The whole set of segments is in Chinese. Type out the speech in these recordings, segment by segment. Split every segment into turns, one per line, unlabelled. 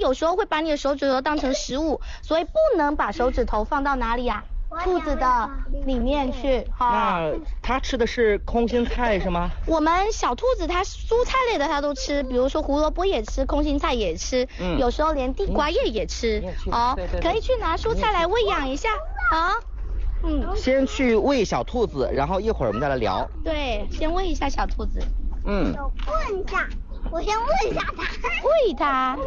有时候会把你的手指头当成食物，所以不能把手指头放到哪里啊？兔子的里面去。
那它吃的是空心菜是吗？
我们小兔子它蔬菜类的它都吃，比如说胡萝卜也吃，空心菜也吃，有时候连地瓜叶也吃。对，可以去拿蔬菜来喂养一下啊。
先去喂小兔子，然后一会儿我们再来聊。
对，先喂一下小兔子。
问一下，我先问一下它。
喂它。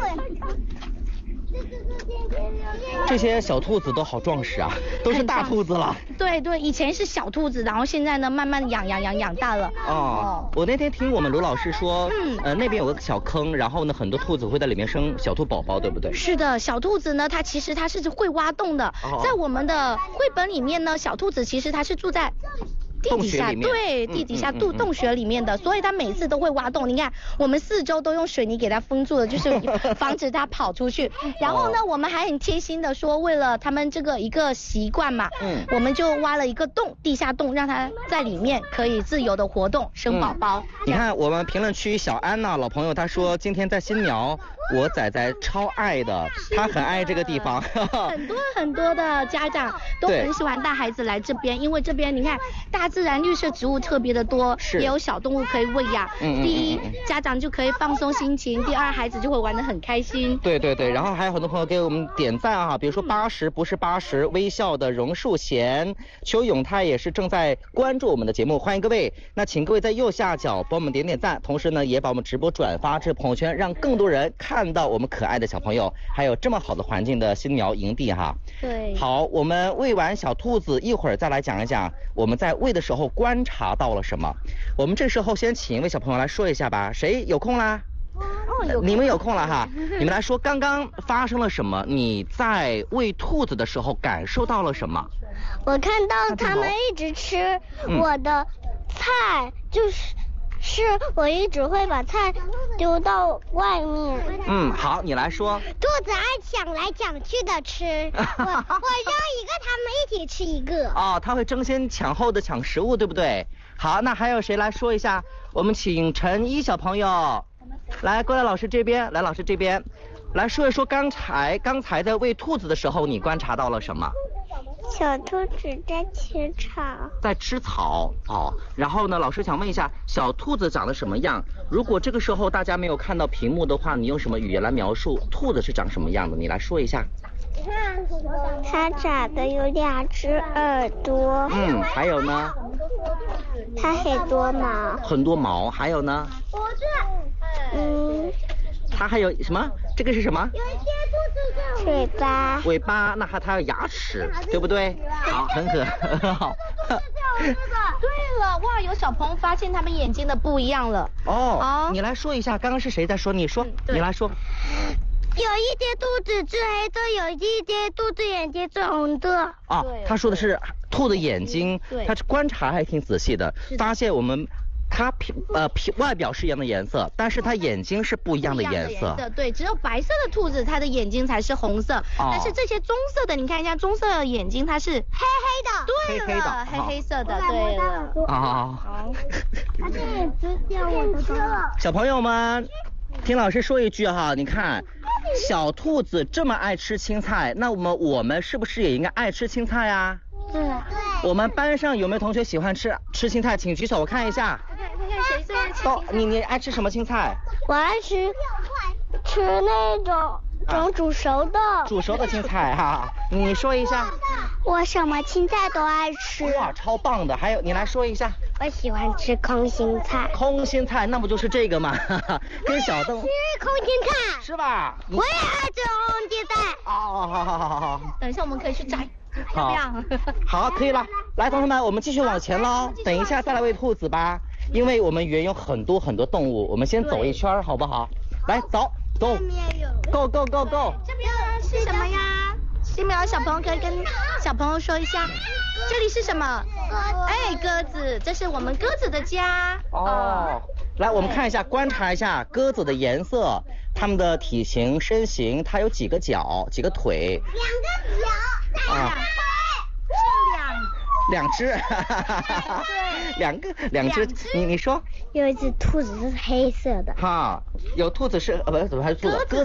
这些小兔子都好壮实啊，都是大兔子了。
对，以前是小兔子，然后现在呢慢慢养大了。
我那天听我们卢老师说，那边有个小坑，然后呢很多兔子会在里面生小兔宝宝，对不对？
是的，小兔子呢它其实是会挖洞的，在我们的绘本里面呢，小兔子其实它是住在地底下，对，地底下洞穴里面的，所以它每次都会挖洞。你看，我们四周都用水泥给它封住了，就是防止它跑出去。然后呢，我们还很贴心的说，为了他们这个一个习惯嘛，我们就挖了一个洞，地下洞，让它在里面可以自由的活动，生宝宝。
你看，我们评论区小安娜老朋友她说，今天在新苗，我仔仔超爱的，他很爱这个地方。
很多的家长都很喜欢带孩子来这边，因为这边你看大自然绿色植物特别的多，也有小动物可以喂养。第一，家长就可以放松心情；第二，孩子就会玩得很开心。
对，然后还有很多朋友给我们点赞啊，比如说80不是80，微笑的榕树贤，邱永泰也是正在关注我们的节目，欢迎各位。那请各位在右下角帮我们点赞，同时呢也把我们直播转发至朋友圈，让更多人看到我们可爱的小朋友，还有这么好的环境的新苗营地哈。
对，
好，我们喂完小兔子，一会儿再来讲一讲我们在喂的时候观察到了什么。我们这时候先请一位小朋友来说一下吧，谁有空啦？你们有空了哈，你们来说刚刚发生了什么？你在喂兔子的时候感受到了什么？
我看到他们一直吃我的菜，是我一直会把菜丢到外面。
好，你来说。
兔子爱抢来抢去的吃，我扔一个，他们一起吃一个。
它会争先抢后的抢食物，对不对？好，那还有谁来说一下？我们请陈一小朋友来过来老师这边，来来说一说刚才在喂兔子的时候你观察到了什么？
小兔子在吃草。
在吃草然后呢，老师想问一下，小兔子长得什么样？如果这个时候大家没有看到屏幕的话，你用什么语言来描述兔子是长什么样的？你来说一下。
它长得有2只耳朵。
还有呢？
它很多毛。
很多毛，还有呢？它还有什么？这个是什么？
有一些兔子的尾巴。
尾巴，那它有牙齿，对不对？好，很可好。
对了，哇，有小朋友发现他们眼睛的不一样了。
你来说一下，刚刚是谁在说？你说，你来说。
有一些兔子是黑色，有一些兔子眼睛是红的。
他说的是兔子眼睛，他观察还挺仔细的，发现我们它外表是一样的颜色，但是它眼睛是不一样的颜色。
对，只有白色的兔子它的眼睛才是红色，但是这些棕色的，你看一下棕色的眼睛它是黑黑的。对了，黑色的。对了。
它这也吃掉我的东西。
小朋友们，听老师说一句哈，你看小兔子这么爱吃青菜，那我们是不是也应该爱吃青菜啊？
对。
我们班上有没有同学喜欢吃青菜？请举手，我看一下。
看谁最爱吃。
你爱吃什么青菜？
我爱吃那种煮熟的
青菜哈。你说一下。
我什么青菜都爱吃。
哇，超棒的！还有你来说一下。
我喜欢吃空心菜。
空心菜，那不就是这个吗？跟小豆。
吃空心菜。
是吧？
我也爱吃空心菜。
好。
等一下我们可以去摘。要不要？
好，可以了。来，同学们，我们继续往前喽。等一下再来喂兔子吧，因为我们园有很多动物，我们先走一圈好不好？来，走。Go。
这边是什么呀？新苗小朋友可以跟小朋友说一下，这里是什么？鸽子，这是我们鸽子的家。
来，我们看一下，观察一下鸽子的颜色，它们的体型、身形，它有几个脚、几个腿？2
个脚，2个
腿，是两只，你说。
有一只兔子是黑色的。
有兔子是不是还是鸽子？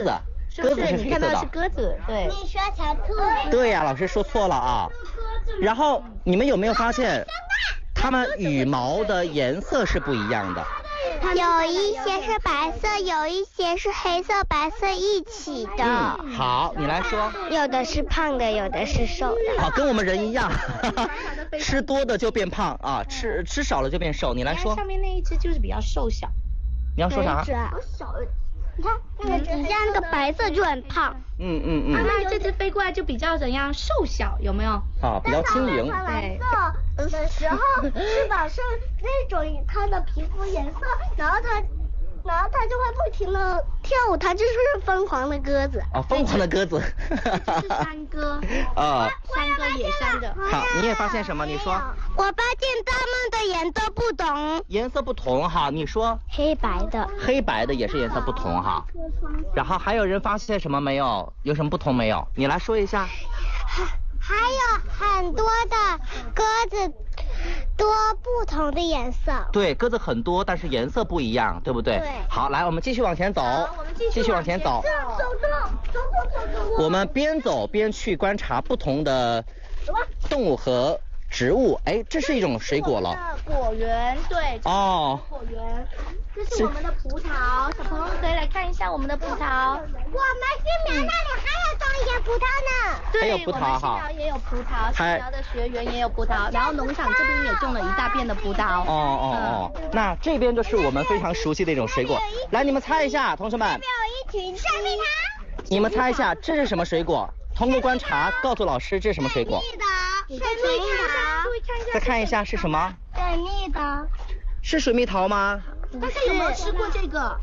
鸽子是黑色的。
你看到的是鸽子，对。
你说小兔。
对呀，老师说错了啊。然后你们有没有发现，它们羽毛的颜色是不一样的？
有一些是白色，有一些是黑色、白色一起的。
好，你来说。
有的是胖的，有的是瘦的。
好，跟我们人一样，吃多的就变胖啊，吃少了就变瘦。你来说。
上面那一只就是比较瘦小。
你要说啥？
你看，你家那个白色就很胖。
那这只飞过来就比较怎样瘦小，有没有？
啊，比较轻盈。
蓝色的时候，翅膀是那种它的皮肤颜色，然后它就会不停的跳舞，它就是疯狂的鸽子。
哦，疯狂的鸽子。
这是山鸽。山鸽野山的。
好，你也发现什么？你说。
我发现它们的颜色不同。
颜色不同哈，你说。
黑白的。
黑白的也是颜色不同哈。然后还有人发现什么没有？有什么不同没有？你来说一下。
还有很多的鸽子，多不同的颜色。
对，鸽子很多，但是颜色不一样，对不对？
对。
好，来，我们继续往前走。继续往前走。走。我们边走边去观察不同的动物和植物。哎，这是一种水果了。
果园，对。
哦。
果园。这是我们的葡萄，小朋友可以来看一下我们的葡萄。
我们新苗那里还有种一些葡萄呢。
还有葡萄
哈。新苗也有葡萄，新苗的学园也有葡萄，然后农场这边也种了一大片的葡萄。
那这边就是我们非常熟悉的一种水果。来，你们猜一下，同学们。
这边有一群水蜜桃。
你们猜一下，这是什么水果？通过观察告诉老师这是什么水果。
水蜜桃。
再看一下是什么？
水蜜桃。
是水蜜桃吗？
大家有没有吃过这个？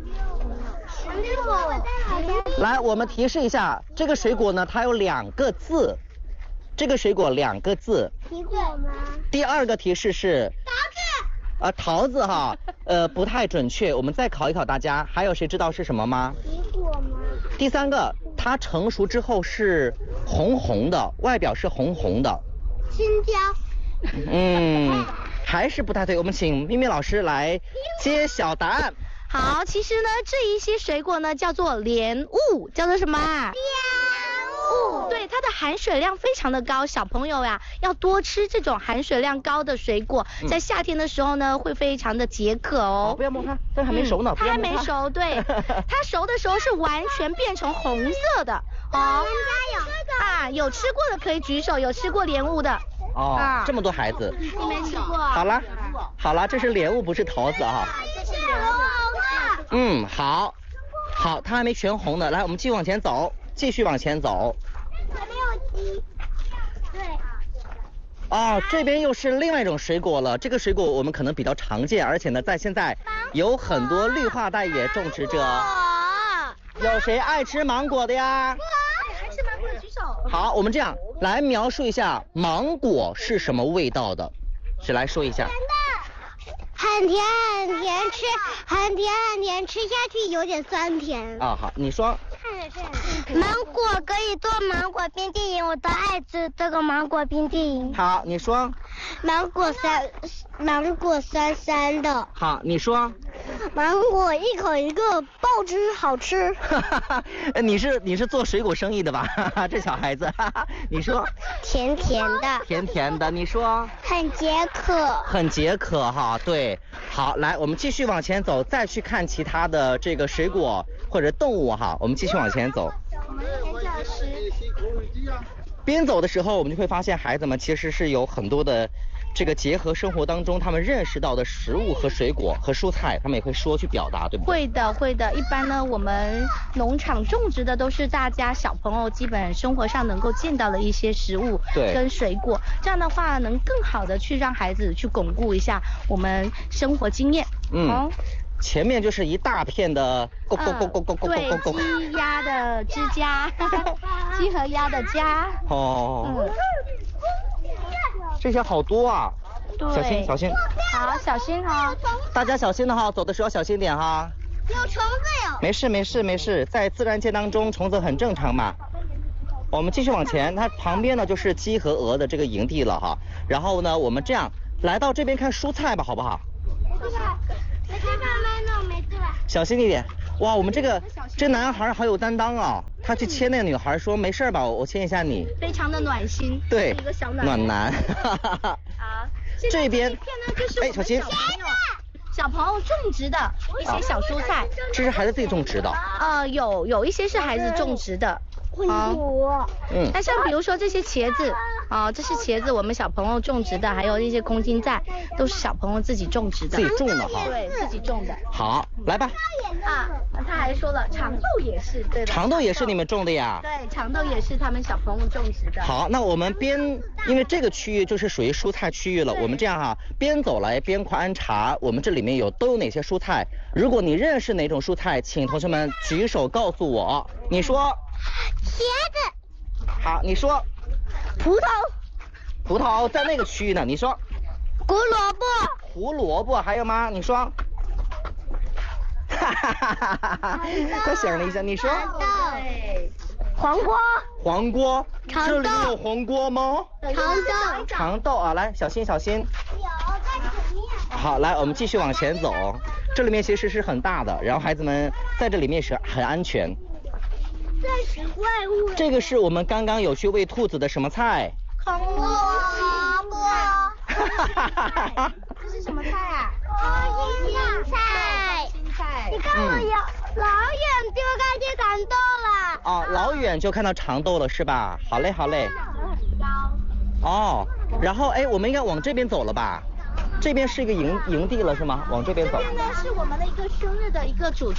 来，我们提示一下，这个水果呢，它有2个字。这个水果2个字。
苹果吗？
第2个提示是桃子。桃子哈，不太准确。我们再考一考大家，还有谁知道是什么吗？
苹果吗？
第3个，它成熟之后是红红的，外表是红红的。
青椒。
还是不太对，我们请咪咪老师来揭晓答案。
好，其实呢，这一些水果呢叫做莲雾，叫做什么啊？莲雾。对，它的含水量非常的高，小朋友呀要多吃这种含水量高的水果，在夏天的时候呢会非常的解渴哦。
不要摸它，这还没熟呢。
它还没熟，对，它熟的时候是完全变成红色的。有吃过的可以举手，有吃过莲雾的。
这么多孩子。
你没吃过。
好了，这是莲雾，不是桃子啊。
这是红
的。好，它还没全红呢。来，我们继续往前走，
还没有鸡。
对。这边又是另外一种水果了。这个水果我们可能比较常见，而且呢，在现在有很多绿化带也种植着。有谁爱吃芒果的呀？
爱吃芒果的举手。
好，我们这样来描述一下芒果是什么味道的，谁来说一下？
很甜，吃下去有点酸甜。
好，你说。
芒果可以做芒果冰淇淋，我都爱吃这个芒果冰淇淋。
好，你说。
芒果酸酸的。
好，你说。
芒果一口一个，爆汁好吃。
你是做水果生意的吧？这小孩子。你说。
甜甜的。
你说。
很解渴
哈，对。好，来，我们继续往前走，再去看其他的这个水果或者动物哈。我们继续往前走。边走的时候，我们就会发现孩子们其实是有很多的这个结合生活当中他们认识到的食物和水果和蔬菜，他们也会说去表达，对不对？
会的。一般呢，我们农场种植的都是大家小朋友基本生活上能够见到的一些食物跟水果，这样的话能更好的去让孩子去巩固一下我们生活经验。
前面就是一大片的
对，鸡鸭的之家，鸡和鸭的家。
这些好多啊。
对，
小心。
好，小心哈。
大家小心的哈，走的时候小心点哈。
有虫子哟。
没事，在自然界当中虫子很正常嘛。我们继续往前，它旁边呢就是鸡和鹅的这个营地了哈。然后呢，我们这样来到这边看蔬菜吧，好不好？小心一点。 哇，我们这男孩好有担当啊！他去牵那个女孩，说没事吧，我牵一下你。
非常的暖心。
对，
一个小
暖男。
好，
这边
呢就是
小心。
小朋友种植的一些小蔬菜。
这是孩子自己种植的。
有一些是孩子种植的。那像比如说这些茄子这是茄子，我们小朋友种植的，还有一些空心菜，都是小朋友自己种植的。
自己种的哈。
对，自己种的。
好，来吧。
他还说了，长豆也是，对吧？
长豆也是你们种的呀？
对，长豆也是他们小朋友种植的。
好，那我们因为这个区域就是属于蔬菜区域了，我们这样边走来边观察，我们这里面都有哪些蔬菜？如果你认识哪种蔬菜，请同学们举手告诉我。你说。
茄子。
好，你说。
葡萄。
葡萄在那个区域呢，你说。
胡萝卜。
胡萝卜还有吗？你说。他想了一下，你说。
黄瓜。
黄瓜。这里有黄瓜吗？长豆啊，来，小心。有在前面。好，来，我们继续往前走。这里面其实是很大的，然后孩子们在这里面是很安全。
怪物。
这个是我们刚刚有去喂兔子的什么菜？
红萝卜。
这是什么菜啊？
青菜。你看我老远就看见长豆了。
老远就看到长豆了是吧？好嘞。然后我们应该往这边走了吧？这边是一个营地了是吗？往这边走。
这边呢是我们的一个生日的一个主题。